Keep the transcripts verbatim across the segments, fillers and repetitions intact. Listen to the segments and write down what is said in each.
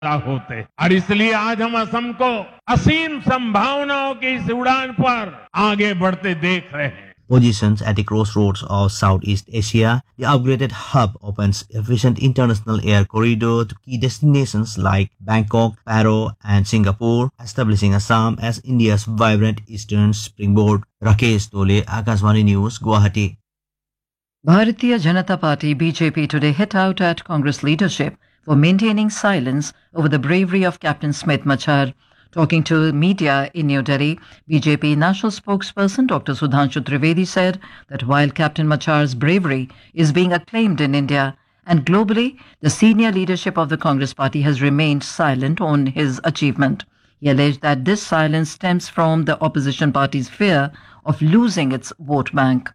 होते और इसलिए आज हम असम को असीम संभावनाओं की इस उड़ान पर आगे बढ़ते देख रहे हैं. Positions at the crossroads of Southeast Asia, the upgraded hub opens efficient international air corridor to key destinations like Bangkok, Paro, and Singapore, establishing Assam as India's vibrant eastern springboard. Rakesh Tole, Akashvani News, Guwahati. Bharatiya Janata Party B J P today hit out at Congress leadership for maintaining silence over the bravery of Captain Smith Machar. Talking to media in New Delhi, B J P national spokesperson Doctor Sudhanshu Trivedi said that while Captain Machar's bravery is being acclaimed in India and globally, the senior leadership of the Congress party has remained silent on his achievement. He alleged that this silence stems from the opposition party's fear of losing its vote bank.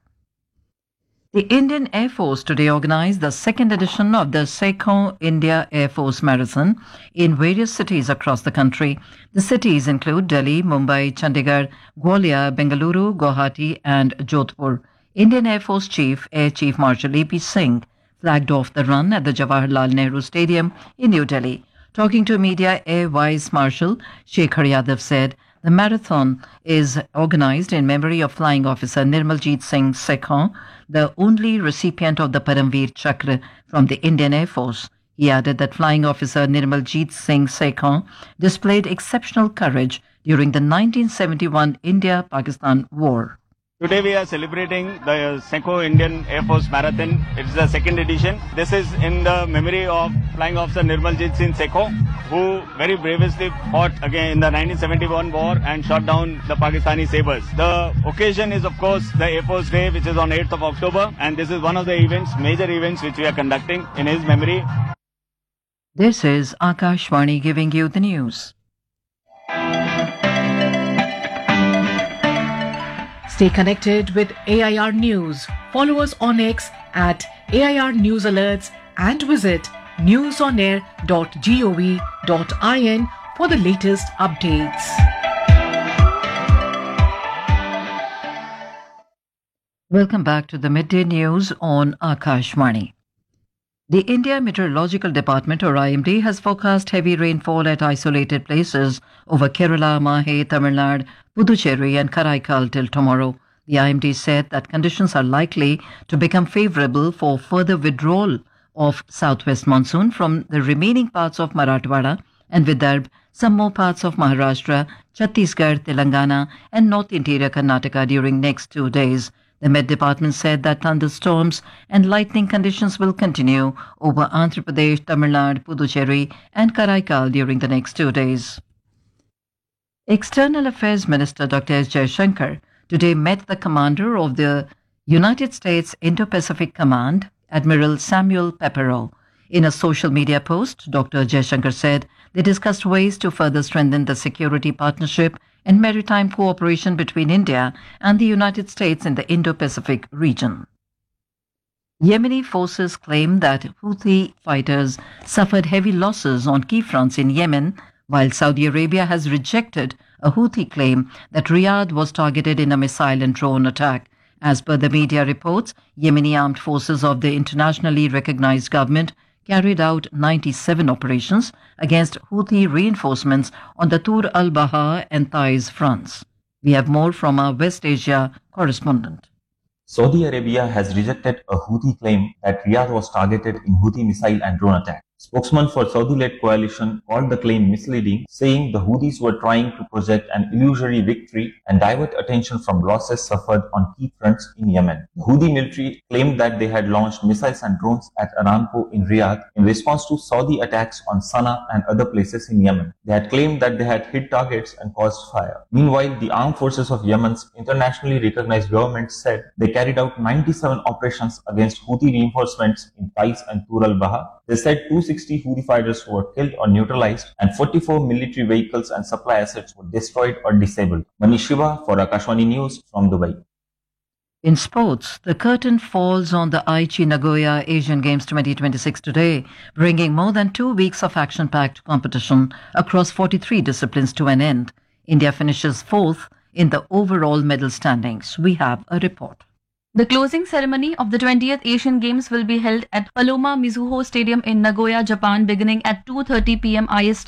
The Indian Air Force today organized the second edition of the Sekhon India Air Force Marathon in various cities across the country. The cities include Delhi, Mumbai, Chandigarh, Gwalior, Bengaluru, Guwahati and Jodhpur. Indian Air Force Chief Air Chief Marshal A P Singh flagged off the run at the Jawaharlal Nehru Stadium in New Delhi. Talking to media, Air Vice Marshal Shekhar Yadav said the marathon is organized in memory of Flying Officer Nirmaljeet Singh Sekhon, the only recipient of the Paramveer Chakra from the Indian Air Force. He added that Flying Officer Nirmaljeet Singh Sekhon displayed exceptional courage during the nineteen seventy-one India-Pakistan War. Today we are celebrating the Sekhon Indian Air Force Marathon. It's the second edition. This is in the memory of Flying Officer Nirmaljeet Singh Sekhon, who very bravely fought again in the nineteen seventy-one war and shot down the Pakistani sabers. The occasion is of course the Air Force Day, which is on eighth of October, and this is one of the events, major events which we are conducting in his memory. This is Akashvani giving you the news. Stay connected with A I R News. Follow us on X at A I R News Alerts and visit newsonair dot gov dot in for the latest updates. Welcome back to the midday news on Akashvani. The India Meteorological Department, or I M D, has forecast heavy rainfall at isolated places over Kerala, Mahe, Tamil Nadu, Puducherry and Karaikal till tomorrow. The I M D said that conditions are likely to become favourable for further withdrawal of southwest monsoon from the remaining parts of Marathwada and Vidarbha, some more parts of Maharashtra, Chhattisgarh, Telangana and North Interior Karnataka during next two days. The Met Department said that thunderstorms and lightning conditions will continue over Andhra Pradesh, Tamil Nadu, Puducherry and Karaikal during the next two days. External Affairs Minister Doctor S. Jaishankar today met the commander of the United States Indo-Pacific Command, Admiral Samuel Pepperell. In a social media post, Doctor Jaishankar said they discussed ways to further strengthen the security partnership and maritime cooperation between India and the United States in the Indo-Pacific region. Yemeni forces claim that Houthi fighters suffered heavy losses on key fronts in Yemen, while Saudi Arabia has rejected a Houthi claim that Riyadh was targeted in a missile and drone attack. As per the media reports, Yemeni armed forces of the internationally recognized government carried out ninety-seven operations against Houthi reinforcements on the Tur al-Baha and Taiz fronts. We have more from our West Asia correspondent. Saudi Arabia has rejected a Houthi claim that Riyadh was targeted in Houthi missile and drone attack. Spokesman for Saudi-led coalition called the claim misleading, saying the Houthis were trying to project an illusory victory and divert attention from losses suffered on key fronts in Yemen. The Houthi military claimed that they had launched missiles and drones at Aramco in Riyadh in response to Saudi attacks on Sana'a and other places in Yemen. They had claimed that they had hit targets and caused fire. Meanwhile, the armed forces of Yemen's internationally recognized government said they carried out ninety-seven operations against Houthi reinforcements in Taiz and Tur al-Baha. They said two hundred sixty Houthi fighters were killed or neutralized and forty-four military vehicles and supply assets were destroyed or disabled. Manish Shiva for Akashvani News from Dubai. In sports, the curtain falls on the Aichi Nagoya Asian Games twenty twenty-six today, bringing more than two weeks of action-packed competition across forty-three disciplines to an end. India finishes fourth in the overall medal standings. We have a report. The closing ceremony of the twentieth Asian Games will be held at Paloma Mizuho Stadium in Nagoya, Japan, beginning at two thirty p m I S T